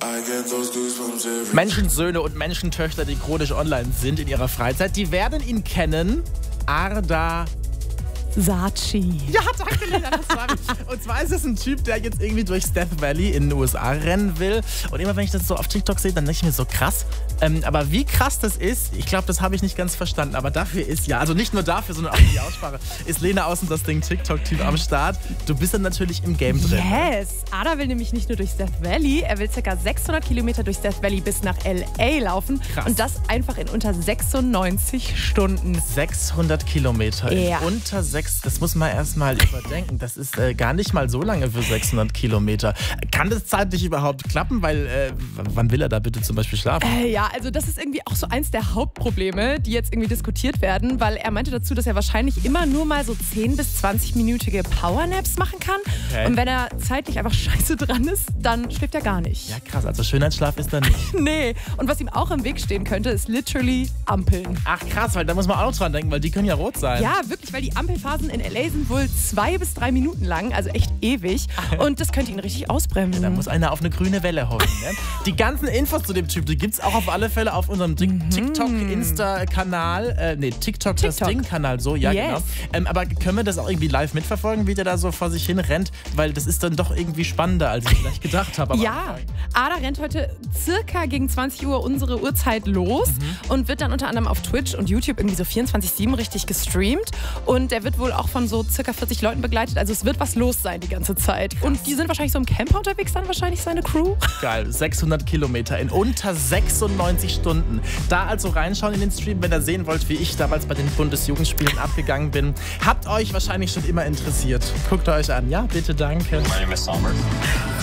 Menschensöhne und Menschentöchter, die chronisch online sind in ihrer Freizeit, die werden ihn kennen. Arda Saatchi. Ja, danke, Lena, das war ich. Und zwar ist es ein Typ, der jetzt irgendwie durch Death Valley in den USA rennen will. Und immer wenn ich das so auf TikTok sehe, dann denke ich mir so krass. Aber wie krass das ist, ich glaube, das habe ich nicht ganz verstanden. Aber dafür ist ja, also nicht nur dafür, sondern auch für die Aussprache, ist Lena Außen das Ding TikTok-Typ am Start. Du bist dann natürlich im Game drin. Yes. Ada will nämlich nicht nur durchs Death Valley, er will ca. 600 Kilometer durchs Death Valley bis nach L.A. laufen. Krass. Und das einfach in unter 96 Stunden. 600 Kilometer Ja. in unter 6. Das muss man erstmal überdenken. Das ist gar nicht mal so lange für 600 Kilometer. Kann das zeitlich überhaupt klappen? Weil, wann will er da bitte zum Beispiel schlafen? Ja, also das ist irgendwie auch so eins der Hauptprobleme, die jetzt irgendwie diskutiert werden, weil er meinte dazu, dass er wahrscheinlich immer nur mal so 10 bis 20-minütige Powernaps machen kann. Okay. Und wenn er zeitlich einfach scheiße dran ist, dann schläft er gar nicht. Ja, krass. Also Schönheitsschlaf ist da nicht. Nee. Und was ihm auch im Weg stehen könnte, ist literally Ampeln. Ach krass, weil da muss man auch noch dran denken, weil die können ja rot sein. Ja, wirklich, weil die Ampelphasen in L.A. sind wohl 2 bis 3 Minuten lang, also echt ewig. Und das könnte ihn richtig ausbremsen. Da muss einer auf eine grüne Welle hoffen. Ne? Die ganzen Infos zu dem Typ, die gibt es auch auf alle Fälle auf unserem TikTok-Insta-Kanal. TikTok, das Ding-Kanal, so, ja, Yes. genau. Aber können wir das auch irgendwie live mitverfolgen, wie der da so vor sich hin rennt? Weil das ist dann doch irgendwie spannender, als ich vielleicht gedacht habe. Ja, Ada rennt heute circa gegen 20 Uhr unsere Uhrzeit los und wird dann unter anderem auf Twitch und YouTube irgendwie so 24/7 richtig gestreamt. Und er wird wohl auch von so circa 40 Leuten begleitet. Also es wird was los sein die ganze Zeit. Und die sind wahrscheinlich so im Camper unterwegs, dann wahrscheinlich seine Crew. Geil, 600 Kilometer in unter 96 Stunden. Da also reinschauen in den Stream, wenn ihr sehen wollt, wie ich damals bei den Bundesjugendspielen abgegangen bin. Habt euch wahrscheinlich schon immer interessiert. Guckt euch an. Ja, bitte, danke. My name is Sommer.